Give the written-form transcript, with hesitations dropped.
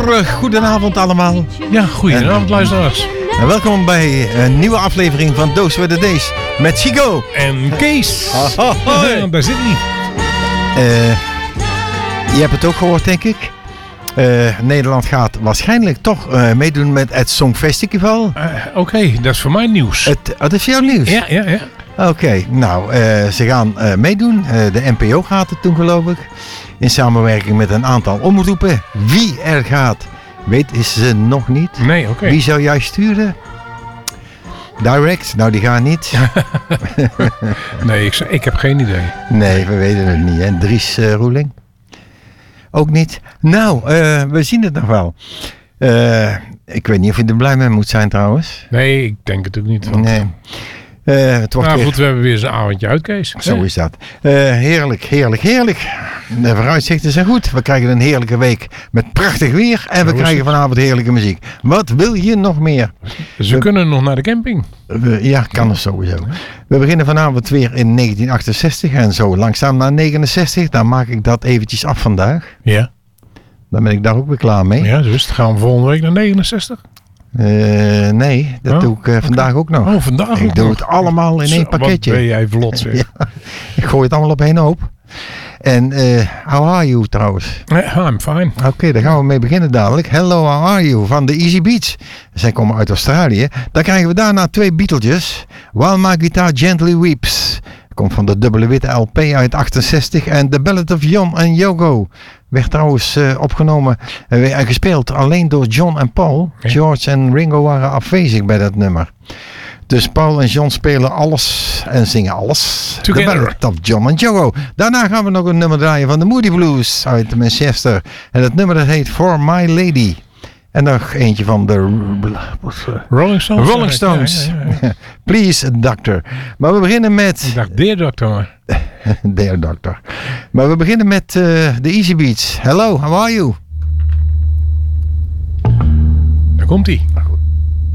Goedenavond allemaal. Ja, goedenavond luisteraars. En welkom bij een nieuwe aflevering van Doos with the Days met Chico. En Kees. Daar zit hij. Je hebt het ook gehoord, denk ik. Nederland gaat waarschijnlijk toch meedoen met het Songfestival. Oké, dat is voor mij nieuws. Dat is jouw nieuws? Ja. Oké, nou, ze gaan meedoen. De NPO gaat het doen, geloof ik. In samenwerking met een aantal omroepen. Wie er gaat, weten ze nog niet. Nee, oké. Wie zou jij sturen? Direct? Nou, die gaan niet. Nee, ik heb geen idee. Nee, we weten het niet. En Dries Roeling? Ook niet. Nou, we zien het nog wel. Ik weet niet of je er blij mee moet zijn trouwens. Nee, ik denk het ook niet. Want... Nee. Het wordt goed, we hebben weer eens een avondje uit, Kees. Zo is dat. Heerlijk. De vooruitzichten zijn goed. We krijgen een heerlijke week met prachtig weer. En we krijgen vanavond heerlijke muziek. Wat wil je nog meer? Dus we kunnen nog naar de camping. Ja, kan er sowieso. We beginnen vanavond weer in 1968. En zo langzaam naar 69. Dan maak ik dat eventjes af vandaag. Ja. Dan ben ik daar ook weer klaar mee. Ja, dus dan gaan we volgende week naar 69. Nee, dat doe ik vandaag ook nog. Oh, vandaag ook Ik doe het allemaal in één pakketje. Wat ben jij vlot, zeg. Ja, ik gooi het allemaal op één hoop. En how are you trouwens? I'm fine. Oké, daar gaan we mee beginnen dadelijk. Hello, how are you? Van de Easy Beats. Zij komen uit Australië. Dan krijgen we daarna twee Beatletjes. While My Guitar Gently Weeps. Komt van de dubbele witte LP uit 68. En The Ballad of John and Yoko. Werd trouwens opgenomen en gespeeld alleen door John en Paul. Okay. George en Ringo waren afwezig bij dat nummer. Dus Paul en John spelen alles en zingen alles. The Ballad of John and Yoko. Daarna gaan we nog een nummer draaien van de Moody Blues uit Manchester. En het nummer dat heet For My Lady. En nog eentje van de Rolling Stones. Rolling Stones. Ja. Please, Doctor. Maar we beginnen met... Ik dacht, Dear Doctor maar. Dear Doctor. Maar we beginnen met de Easy Beats. Hello, how are you? Daar komt-ie.